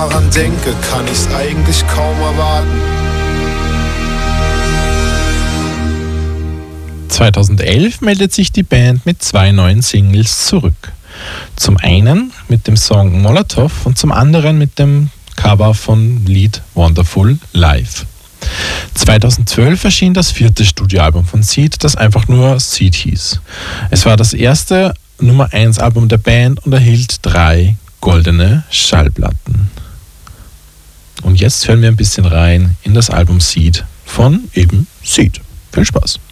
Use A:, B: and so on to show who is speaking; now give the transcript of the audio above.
A: daran denke, kann ich's eigentlich kaum erwarten.
B: 2011 meldet sich die Band mit 2 neuen Singles zurück. Zum einen mit dem Song Molotov und zum anderen mit dem Cover von Lied Wonderful Live. 2012 erschien das 4. Studioalbum von Seeed, das einfach nur Seeed hieß. Es war das erste Nummer 1 Album der Band und erhielt 3 goldene Schallplatten. Und jetzt hören wir ein bisschen rein in das Album Seeed von eben Seeed. Viel Spaß!